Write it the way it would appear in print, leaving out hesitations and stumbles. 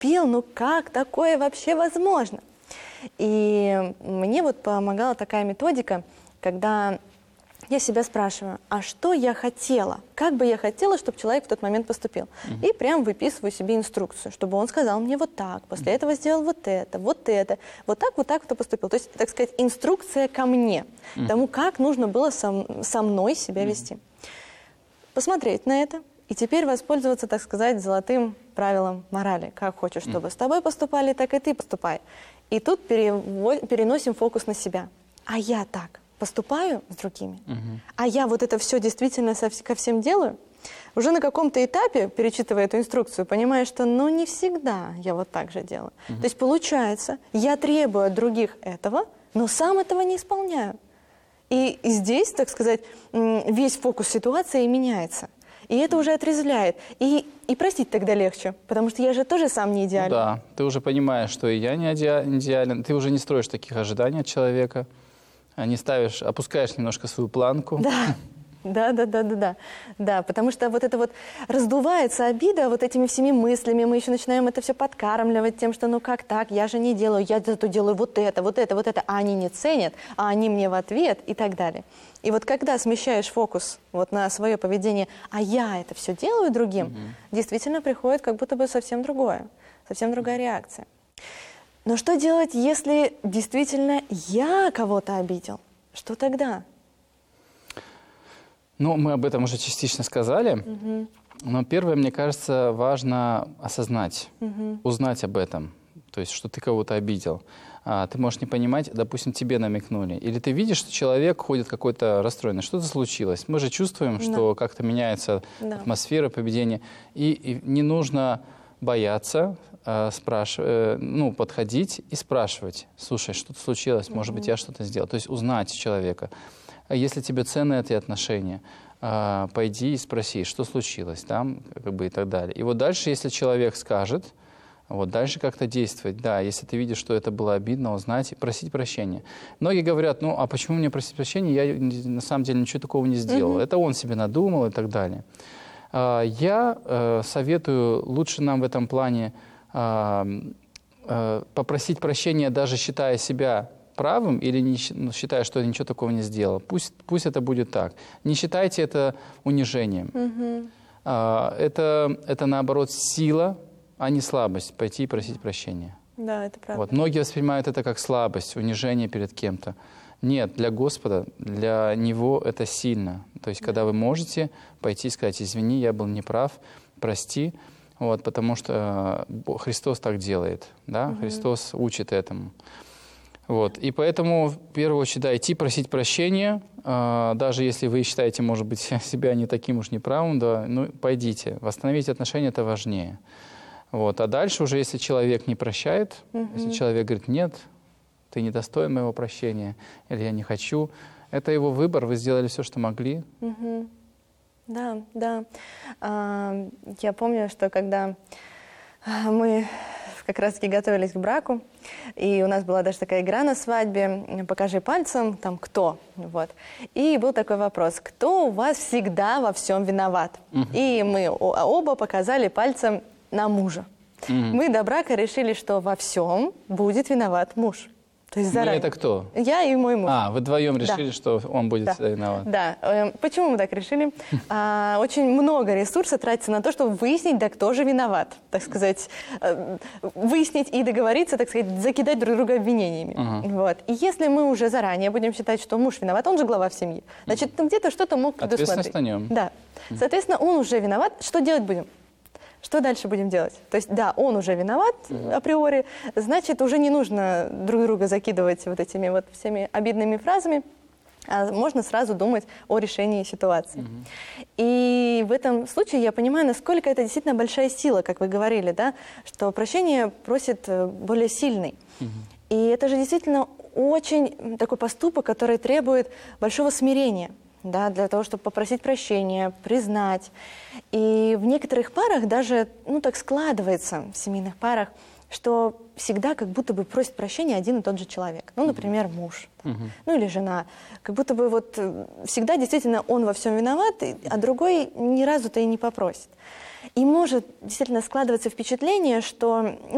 поступил, ну как такое вообще возможно? И мне вот помогала такая методика, когда я себя спрашиваю, а что я хотела? Как бы я хотела, чтобы человек в тот момент поступил? И прям выписываю себе инструкцию, чтобы он сказал мне вот так, после этого сделал вот это, вот так вот и поступил. То есть, так сказать, инструкция ко мне, тому, как нужно было со мной себя вести. Посмотреть на это и теперь воспользоваться, так сказать, золотым правилом морали. Как хочешь, чтобы с тобой поступали, так и ты поступай. И тут переносим фокус на себя. А я так поступаю с другими, а я вот это все действительно ко всем делаю, уже на каком-то этапе, перечитывая эту инструкцию, понимаю, что ну не всегда я вот так же делаю. То есть получается, я требую от других этого, но сам этого не исполняю. И здесь, так сказать, весь фокус ситуации меняется. И это уже отрезвляет. И простить тогда легче, потому что я же тоже сам не идеален. Да, ты уже понимаешь, что и я не идеален, ты уже не строишь таких ожиданий от человека. Не ставишь, опускаешь немножко свою планку. Да, потому что вот это вот раздувается обида вот этими всеми мыслями, мы еще начинаем это все подкармливать тем, что ну как так, я же не делаю, я зато делаю вот это, а они не ценят, а они мне в ответ и так далее. И вот когда смещаешь фокус вот на свое поведение, а я это все делаю другим, действительно приходит как будто бы совсем другая реакция. Но что делать, если действительно я кого-то обидел? Что тогда? Ну, мы об этом уже частично сказали. Но первое, мне кажется, важно осознать, узнать об этом. То есть, что ты кого-то обидел. Ты можешь не понимать, допустим, тебе намекнули. Или ты видишь, что человек ходит какой-то расстроенный. Что-то случилось. Мы же чувствуем, что как-то меняется атмосфера, поведение. И не нужно бояться, подходить и спрашивать. Слушай, что-то случилось, может быть, я что-то сделал. То есть узнать человека. Если тебе ценны эти отношения, пойди и спроси, что случилось там, как бы и так далее. И вот дальше, если человек скажет, вот дальше как-то действовать. Да, если ты видишь, что это было обидно, узнать и просить прощения. Многие говорят, ну, а почему мне просить прощения? Я на самом деле ничего такого не сделал. Это он себе надумал и так далее. Я советую лучше нам в этом плане попросить прощения, даже считая себя правым или не считая, что я ничего такого не сделал. Пусть это будет так. Не считайте это унижением. Это наоборот, сила, а не слабость, пойти и просить прощения. Да, это правда. Вот. Многие воспринимают это как слабость, унижение перед кем-то. Нет, для Господа, для Него это сильно. То есть, когда вы можете пойти и сказать, извини, я был неправ, прости, вот, потому что Христос так делает, да? Христос учит этому. Вот. И поэтому, в первую очередь, да, идти просить прощения, даже если вы считаете, может быть, себя не таким уж неправым, да, ну, пойдите. Восстановить отношения – это важнее. Вот. А дальше уже, если человек не прощает, если человек говорит, нет, ты недостоин моего прощения, или я не хочу, это его выбор, вы сделали все, что могли. Да. Я помню, что когда мы как раз-таки готовились к браку, и у нас была даже такая игра на свадьбе, покажи пальцем, там, кто, вот. И был такой вопрос, кто у вас всегда во всем виноват? И мы оба показали пальцем на мужа. Мы до брака решили, что во всем будет виноват муж. То есть заранее. Это кто? Я и мой муж. Вы вдвоем решили, что он будет всегда виноват? Да. Почему мы так решили? Очень много ресурсов тратится на то, чтобы выяснить, да кто же виноват. Так сказать, выяснить и договориться, так сказать, закидать друг друга обвинениями. Вот. И если мы уже заранее будем считать, что муж виноват, он же глава в семье, значит, где-то что-то мог предусмотреть. Ответственность на нем. Да. Соответственно, он уже виноват. Что делать будем? Что дальше будем делать? То есть, да, он уже виноват априори, значит, уже не нужно друг друга закидывать вот этими вот всеми обидными фразами, а можно сразу думать о решении ситуации. И в этом случае я понимаю, насколько это действительно большая сила, как вы говорили, да, что прощение просит более сильный. И это же действительно очень такой поступок, который требует большого смирения. Да, для того, чтобы попросить прощения, признать. И в некоторых парах даже, так складывается, в семейных парах, что всегда как будто бы просит прощения один и тот же человек. Ну, например, муж, или жена. Как будто бы вот всегда действительно он во всем виноват, а другой ни разу-то и не попросит. И может действительно складываться впечатление, что